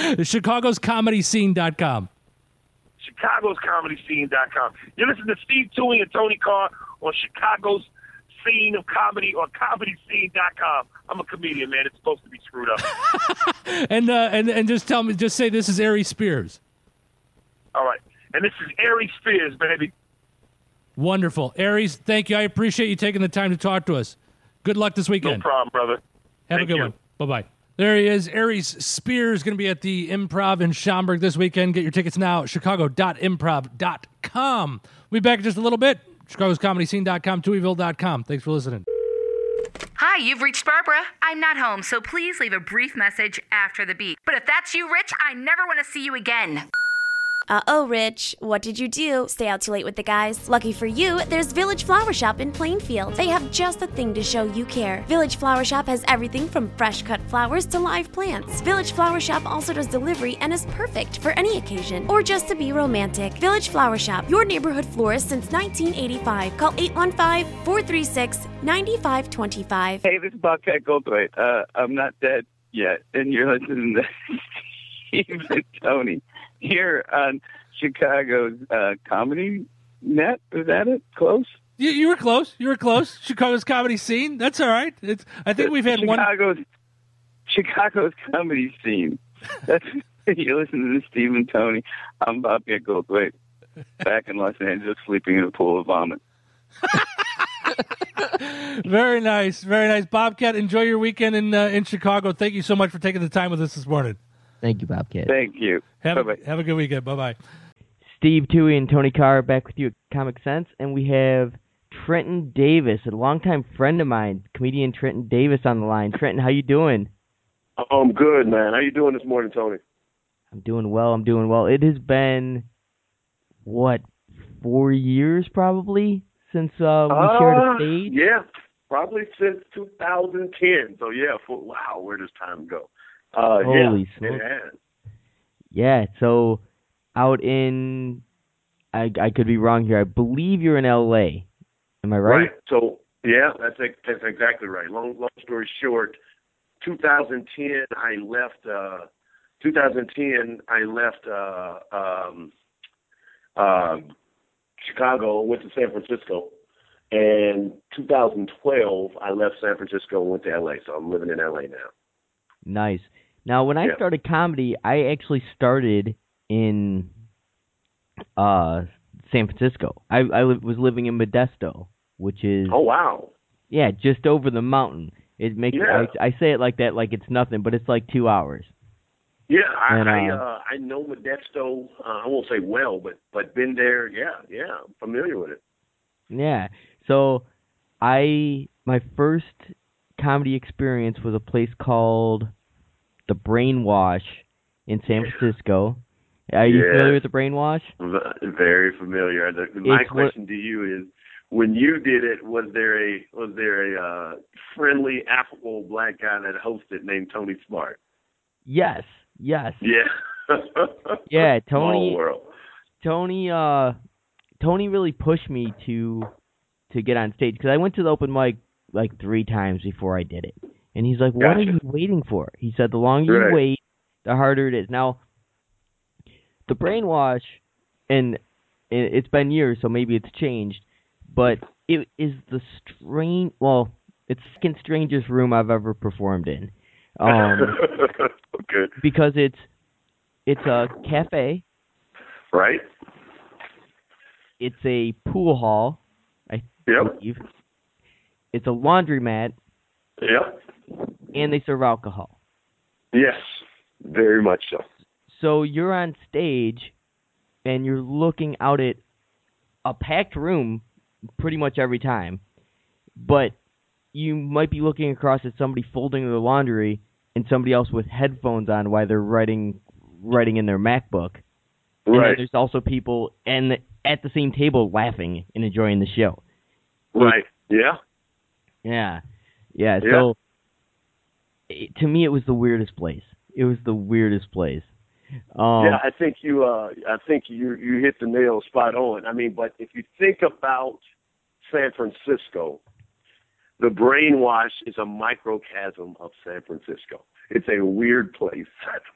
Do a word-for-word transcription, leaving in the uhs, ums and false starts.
Chicago's Comedy Scene dot com. Chicago's Comedy Scene dot com. You listen to Steve Toohey and Tony Carr on Chicago's Scene of Comedy or Comedy Scene dot com. I'm a comedian, man. It's supposed to be screwed up. and uh, and and just tell me, just say this is Aries Spears. All right. And this is Aries Spears, baby. Wonderful. Aries, thank you. I appreciate you taking the time to talk to us. Good luck this weekend. No problem, brother. Have Thank a good you. one. Bye-bye. There he is. Aries Spears going to be at the Improv in Schaumburg this weekend. Get your tickets now at chicago dot improv dot com. We'll be back in just a little bit. Chicago's Comedy Scene dot com, Tooheyville dot com. Thanks for listening. Hi, you've reached Barbara. I'm not home, so please leave a brief message after the beep. But if that's you, Rich, I never want to see you again. Uh-oh, Rich. What did you do? Stay out too late with the guys? Lucky for you, there's Village Flower Shop in Plainfield. They have just the thing to show you care. Village Flower Shop has everything from fresh-cut flowers to live plants. Village Flower Shop also does delivery and is perfect for any occasion or just to be romantic. Village Flower Shop, your neighborhood florist since nineteen eighty-five. Call eight one five, four three six, nine five two five. Hey, this is Bobcat Goldthwait. Uh, I'm not dead yet, and you're listening to Steve and Tony here on Chicago's uh, Comedy Net. Is that it? Close? You, you were close. You were close. Chicago's Comedy Scene. That's all right. It's. I think we've had Chicago's, one. Chicago's Comedy Scene. That's you listen to Steve and Tony. I'm Bobcat Goldthwait, back in Los Angeles, sleeping in a pool of vomit. Very nice. Very nice. Bobcat, enjoy your weekend in uh, in Chicago. Thank you so much for taking the time with us this morning. Thank you, Bobcat. Thank you. Have a, have a good weekend. Bye-bye. Steve Toohey and Tony Carr back with you at Comic Sense, and we have Trenton Davis, a longtime friend of mine, comedian Trenton Davis on the line. Trenton, how you doing? Oh, I'm good, man. How you doing this morning, Tony? I'm doing well. I'm doing well. It has been, what, four years probably since uh, we uh, shared a stage? Yeah, probably since two thousand ten. So, yeah, for, wow, where does time go? Uh, Holy yeah, smoke. it has. Yeah, so out in, I, I could be wrong here, I believe you're in L A. Am I right? Right. So, yeah, that's that's exactly right. Long long story short, two thousand ten I left. Uh, two thousand ten I left uh, um, uh, Chicago, went to San Francisco, and two thousand twelve I left San Francisco and went to L A. So I'm living in L A now. Nice. Now, when I Yeah. started comedy, I actually started in uh, San Francisco. I, I li- was living in Modesto, which is Oh wow. yeah, just over the mountain. It makes Yeah. I, I say it like that, like it's nothing, but it's like two hours. Yeah, I And, I, uh, uh, I know Modesto. Uh, I won't say well, but but been there. Yeah, yeah, I'm familiar with it. Yeah. So, I my first comedy experience was a place called The Brainwash in San Francisco. Are you Yeah. familiar with The Brainwash? V- Very familiar. The, my It's question to you is: when you did it, was there a was there a uh, friendly, affable black guy that hosted named Tony Smart? Yes. Yes. Yeah. Yeah, Small Tony. world. Tony. Uh, Tony really pushed me to to get on stage because I went to the open mic like three times before I did it, and he's like, "What are Gotcha. you waiting for?" He said, "The longer Right. you wait, the harder it is." Now, the Brainwash, and it- it's been years, so maybe it's changed, but it is the strange. Well, it's the second strangest room I've ever performed in. Um, Good. because it's it's a cafe, Right. it's a pool hall, I Yep. believe. It's a laundromat, Yep. and they serve alcohol. Yes. Very much so. So you're on stage, and you're looking out at a packed room pretty much every time, but you might be looking across at somebody folding their laundry and somebody else with headphones on while they're writing writing in their MacBook. And then Right. there's also people and at the same table laughing and enjoying the show. Right. Yeah. Yeah. Yeah, Yeah. so it, to me it was the weirdest place. It was the weirdest place. Um, yeah, I think you. Uh, I think you you hit the nail spot on. I mean, but if you think about San Francisco, the Brainwash is a microcosm of San Francisco. It's a weird place.